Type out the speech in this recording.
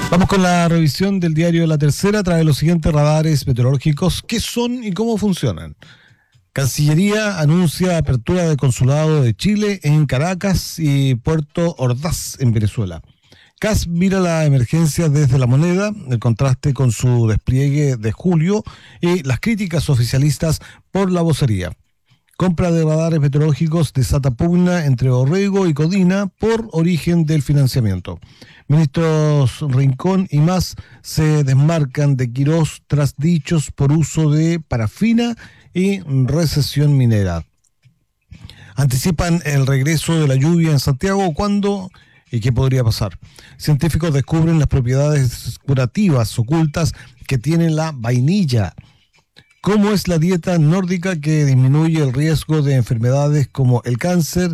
Vamos con la revisión del diario La Tercera. Trae los siguientes radares meteorológicos. ¿Qué son y cómo funcionan? Cancillería anuncia apertura del consulado de Chile en Caracas y Puerto Ordaz en Venezuela. CAS mira la emergencia desde la moneda, el contraste con su despliegue de julio y las críticas oficialistas por la vocería. Compra de radares meteorológicos desata pugna entre Orrego y Codina por origen del financiamiento. Ministros Rincón y más se desmarcan de Quirós tras dichos por uso de parafina y recesión minera. Anticipan el regreso de la lluvia en Santiago. ¿Cuándo y qué podría pasar? Científicos descubren las propiedades curativas ocultas que tiene la vainilla. ¿Cómo es la dieta nórdica que disminuye el riesgo de enfermedades como el cáncer